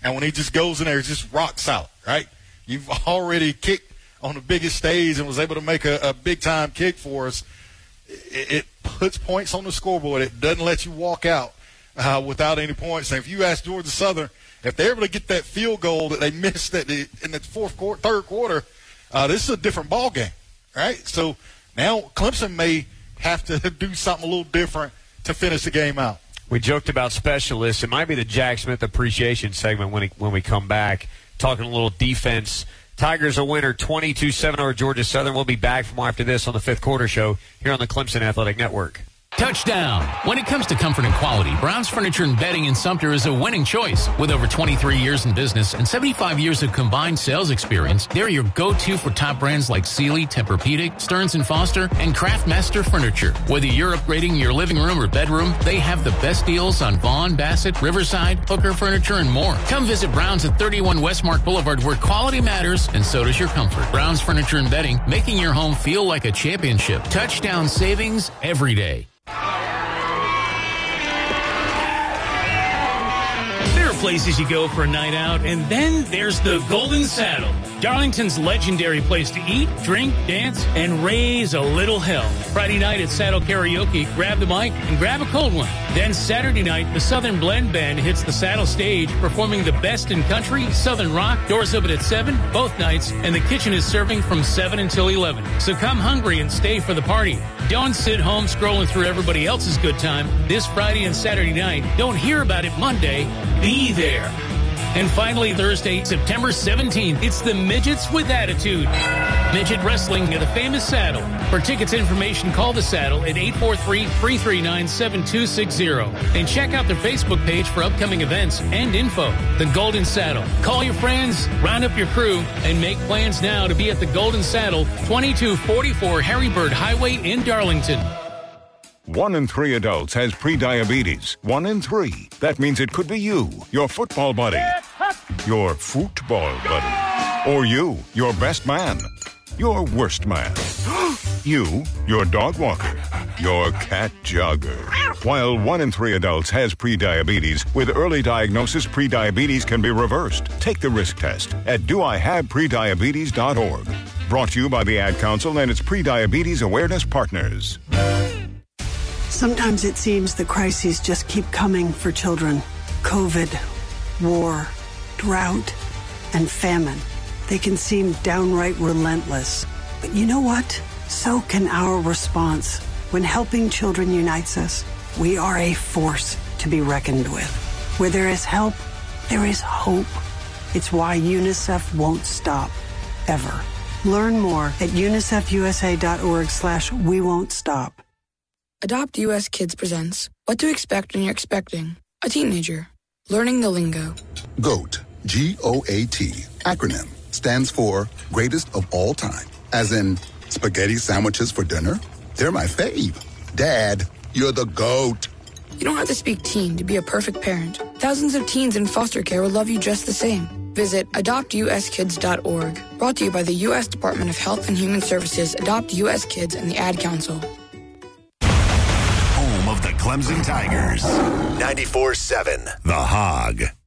And when he just goes in there, it's just rock solid, right? You've already kicked on the biggest stage and was able to make a big-time kick for us. It puts points on the scoreboard. It doesn't let you walk out without any points. And if you ask Georgia Southern, if they're able to get that field goal that they missed in the third quarter, this is a different ball game, right? So now Clemson may have to do something a little different to finish the game out. We joked about specialists. It might be the Jack Smith appreciation segment when we come back, talking a little defense. Tigers a winner 22-7 over Georgia Southern. We'll be back from after this on the Fifth Quarter Show here on the Clemson Athletic Network. Touchdown. When it comes to comfort and quality, Brown's Furniture and Bedding in Sumter is a winning choice. With over 23 years in business and 75 years of combined sales experience, they're your go-to for top brands like Sealy, Tempur-Pedic, Stearns & Foster, and Craftmaster Furniture. Whether you're upgrading your living room or bedroom, they have the best deals on Vaughn, Bassett, Riverside, Hooker Furniture, and more. Come visit Brown's at 31 Westmark Boulevard, where quality matters and so does your comfort. Brown's Furniture and Bedding, making your home feel like a championship. Touchdown savings every day. There are places you go for a night out, and then there's the Golden Saddle, Darlington's legendary place to eat, drink, dance, and raise a little hell. Friday night at Saddle Karaoke, grab the mic and grab a cold one. Then Saturday night, the Southern Blend Band hits the Saddle stage, performing the best in country, Southern rock. Doors open at 7, both nights, and the kitchen is serving from 7 until 11. So come hungry and stay for the party. Don't sit home scrolling through everybody else's good time. This Friday and Saturday night, don't hear about it Monday. Be there. And finally, Thursday, September 17th, it's the Midgets with Attitude. Midget Wrestling at the famous Saddle. For tickets and information, call the Saddle at 843-339-7260. And check out their Facebook page for upcoming events and info. The Golden Saddle. Call your friends, round up your crew, and make plans now to be at the Golden Saddle, 2244 Harry Bird Highway in Darlington. 1 in 3 adults has prediabetes. 1 in 3. That means it could be you, your football buddy, your football buddy, or you, your best man, your worst man, you, your dog walker, your cat jogger. While 1 in 3 adults has prediabetes, with early diagnosis, prediabetes can be reversed. Take the risk test at doihaveprediabetes.org. Brought to you by the Ad Council and its prediabetes awareness partners. Sometimes it seems the crises just keep coming for children. COVID, war, drought, and famine. They can seem downright relentless. But you know what? So can our response. When helping children unites us, we are a force to be reckoned with. Where there is help, there is hope. It's why UNICEF won't stop, ever. Learn more at unicefusa.org/we won't stop. Adopt US Kids presents What to Expect When You're Expecting a Teenager. Learning the lingo. GOAT, G-O-A-T, acronym, stands for Greatest of All Time. As in, spaghetti sandwiches for dinner? They're my fave. Dad, you're the GOAT. You don't have to speak teen to be a perfect parent. Thousands of teens in foster care will love you just the same. Visit adoptuskids.org. Brought to you by the U.S. Department of Health and Human Services, Adopt U.S. Kids, and the Ad Council. Home of the Clemson Tigers. 94.7 The Hog.